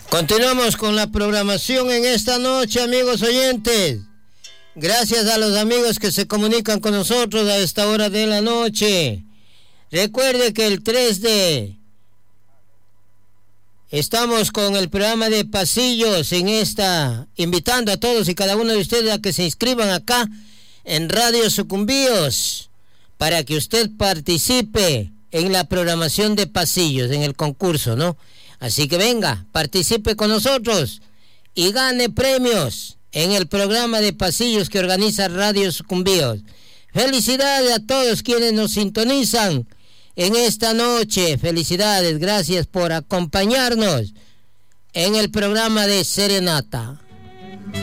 Continuamos con la programación en esta noche, amigos oyentes. Gracias a los amigos que se comunican con nosotros a esta hora de la noche. Recuerde que el 3D estamos con el programa de Pasillos invitando a todos y cada uno de ustedes a que se inscriban acá en Radio Sucumbíos para que usted participe en la programación de Pasillos, en el concurso, ¿no? Así que venga, participe con nosotros y gane premios en el programa de Pasillos que organiza Radio Sucumbíos. Felicidades a todos quienes nos sintonizan en esta noche. Felicidades, gracias por acompañarnos en el programa de Serenata.